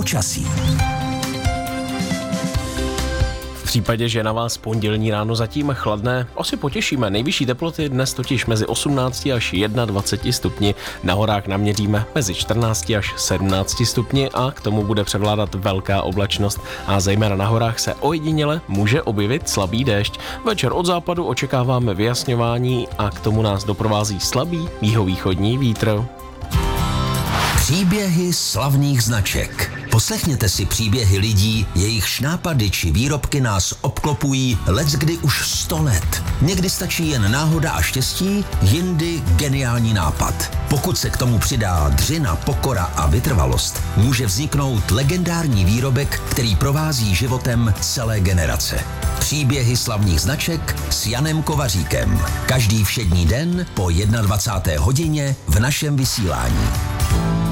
Počasí. V případě, že na vás pondělní ráno zatím chladné, asi potěšíme. Nejvyšší teploty dnes totiž mezi 18 až 21 stupni, na horách naměříme mezi 14 až 17 stupni a k tomu bude převládat velká oblačnost a zejména na horách se ojediněle může objevit slabý déšť. Večer od západu očekáváme vyjasňování a k tomu nás doprovází slabý jihovýchodní vítr. Příběhy slavných značek. Poslechněte si příběhy lidí, jejichž nápady či výrobky nás obklopují leckdy už 100 let. Někdy stačí jen náhoda a štěstí, jindy geniální nápad. Pokud se k tomu přidá dřina, pokora a vytrvalost, může vzniknout legendární výrobek, který provází životem celé generace. Příběhy slavných značek s Janem Kovaříkem. Každý všední den po 21. hodině v našem vysílání.